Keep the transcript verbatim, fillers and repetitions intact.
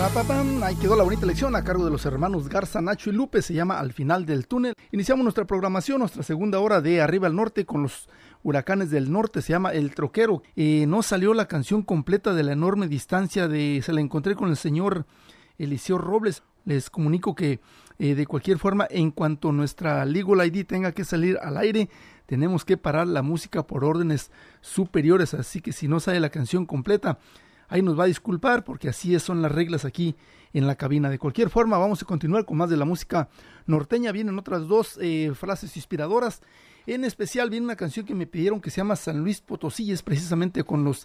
Parapapam, ahí quedó la bonita lección a cargo de los hermanos Garza, Nacho y Lupe, se llama Al Final del Túnel. Iniciamos nuestra programación, nuestra segunda hora de Arriba al Norte con los Huracanes del Norte, se llama El Troquero. Eh, no salió la canción completa de la enorme distancia, de se la encontré con el señor Eliseo Robles. Les comunico que eh, de cualquier forma, en cuanto nuestra Legal I D tenga que salir al aire, tenemos que parar la música por órdenes superiores, así que si no sale la canción completa, ahí nos va a disculpar porque así son las reglas aquí en la cabina. De cualquier forma, vamos a continuar con más de la música norteña. Vienen otras dos eh, frases inspiradoras. En especial viene una canción que me pidieron que se llama San Luis Potosí, es precisamente con los